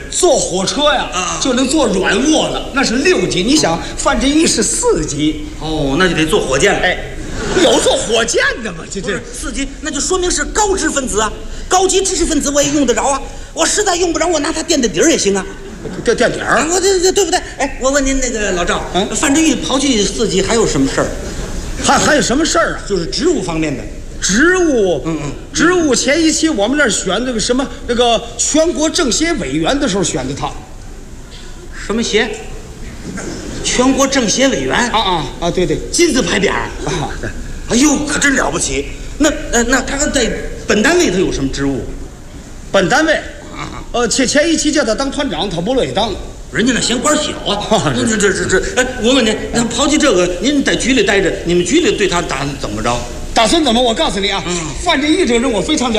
坐火车呀，就能坐软卧了，那是6级。你想，范振钰是4级。 哦，那就得坐火箭了。 哎，有坐火箭的吗？这 4级，那就说明是高知分子啊，高级知识分子我也用得着啊。我实在用不着，我拿它垫垫底儿也行啊。 垫底儿， 我这对不对？哎，我问您那个老赵，范振钰刨去4级还有什么事儿？ 还有什么事儿啊？ 就是职务方面的。 职务，职务前一期我们那儿选那个什么那个全国政协委员的时候选的他。 什么协？全国政协委员啊，对， 金字牌匾啊！对，哎呦，可真了不起。那他在本单位他有什么职务？ 本单位前一期叫他当团长，他不乐意当。 人家那嫌官小啊！这，哎，我问您，那刨去这个，您在局里待着，你们局里对他打算怎么着？ 打算怎么？我告诉你啊，范振钰这个人我非常了解。